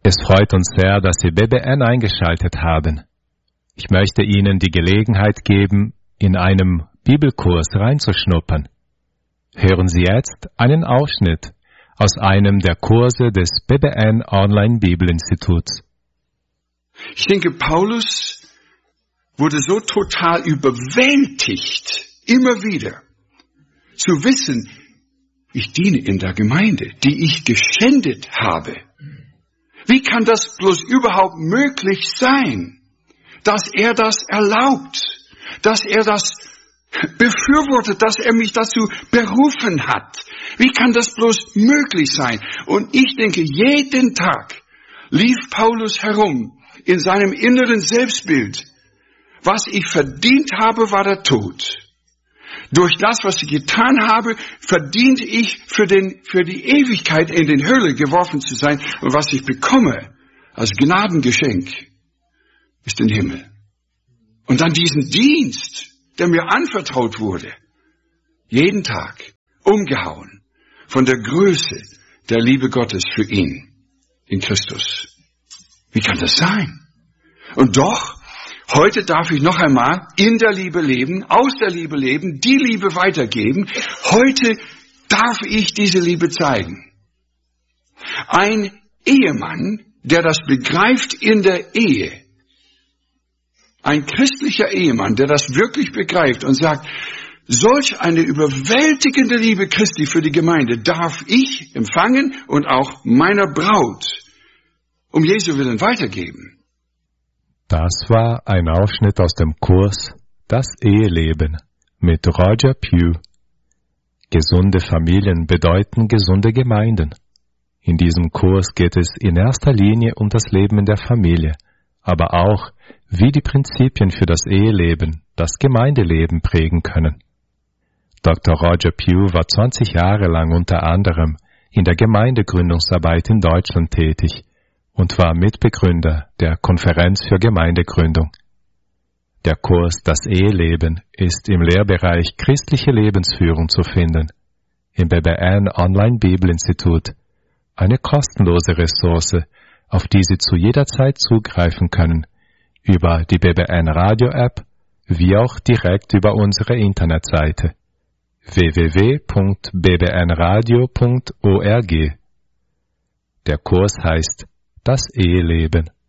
Es freut uns sehr, dass Sie BBN eingeschaltet haben. Ich möchte Ihnen die Gelegenheit geben, in einem Bibelkurs reinzuschnuppern. Hören Sie jetzt einen Ausschnitt aus einem der Kurse des BBN Online Bibelinstituts. Ich denke, Paulus wurde so total überwältigt, immer wieder, zu wissen, ich diene in der Gemeinde, die ich geschändet habe. Wie kann das bloß überhaupt möglich sein, dass er das erlaubt, dass er das befürwortet, dass er mich dazu berufen hat? Wie kann das bloß möglich sein? Und ich denke, jeden Tag lief Paulus herum in seinem inneren Selbstbild. Was ich verdient habe, war der Tod. Durch das, was ich getan habe, verdiente ich für die Ewigkeit in den Hölle geworfen zu sein. Und was ich bekomme als Gnadengeschenk, ist den Himmel. Und dann diesen Dienst, der mir anvertraut wurde, jeden Tag umgehauen von der Größe der Liebe Gottes für ihn in Christus. Wie kann das sein? Und doch, heute darf ich noch einmal in der Liebe leben, aus der Liebe leben, die Liebe weitergeben. Heute darf ich diese Liebe zeigen. Ein Ehemann, der das begreift in der Ehe, ein christlicher Ehemann, der das wirklich begreift und sagt, solch eine überwältigende Liebe Christi für die Gemeinde darf ich empfangen und auch meiner Braut um Jesu Willen weitergeben. Das war ein Ausschnitt aus dem Kurs Das Eheleben mit Roger Pugh. Gesunde Familien bedeuten gesunde Gemeinden. In diesem Kurs geht es in erster Linie um das Leben in der Familie, aber auch, wie die Prinzipien für das Eheleben das Gemeindeleben prägen können. Dr. Roger Pugh war 20 Jahre lang unter anderem in der Gemeindegründungsarbeit in Deutschland tätig und war Mitbegründer der Konferenz für Gemeindegründung. Der Kurs Das Eheleben ist im Lehrbereich Christliche Lebensführung zu finden, im BBN Online Bibelinstitut, eine kostenlose Ressource, auf die Sie zu jeder Zeit zugreifen können, über die BBN Radio App, wie auch direkt über unsere Internetseite www.bbnradio.org. Der Kurs heißt Das Eheleben.